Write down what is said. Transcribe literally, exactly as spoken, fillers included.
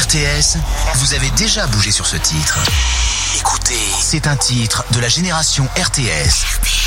T S, vous avez déjà bougé sur ce titre. Écoutez, c'est un titre de la génération R T S.